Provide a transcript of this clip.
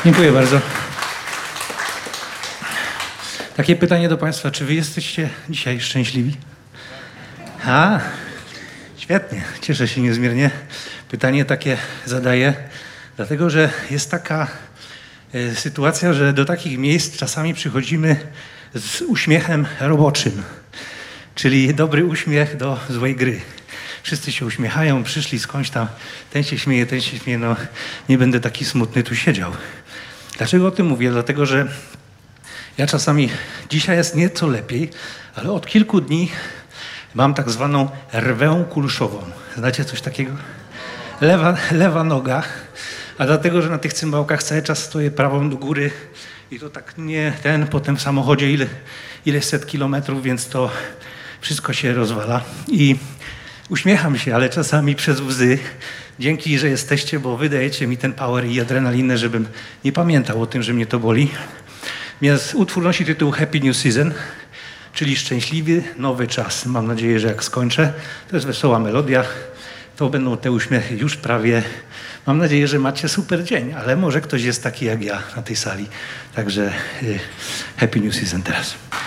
Dziękuję bardzo. Takie pytanie do Państwa. Czy Wy jesteście dzisiaj szczęśliwi? Świetnie. Cieszę się niezmiernie. Pytanie takie zadaję, dlatego że jest taka sytuacja, że do takich miejsc czasami przychodzimy z uśmiechem roboczym, czyli dobry uśmiech do złej gry. Wszyscy się uśmiechają, przyszli skądś tam, ten się śmieje, no nie będę taki smutny tu siedział. Dlaczego o tym mówię? Dlatego, że ja czasami, dzisiaj jest nieco lepiej, ale od kilku dni mam tak zwaną rwę kulszową. Znacie coś takiego? Lewa noga, a dlatego, że na tych cymbałkach cały czas stoję prawą do góry i to tak potem w samochodzie ileś set kilometrów, więc to wszystko się rozwala i uśmiecham się, ale czasami przez łzy. Dzięki, że jesteście, bo wy dajecie mi ten power i adrenalinę, żebym nie pamiętał o tym, że mnie to boli. Więc utwór nosi tytuł Happy New Season, czyli szczęśliwy nowy czas. Mam nadzieję, że jak skończę, to jest wesoła melodia, to będą te uśmiechy już prawie. Mam nadzieję, że macie super dzień, ale może ktoś jest taki jak ja na tej sali. Także Happy New Season teraz.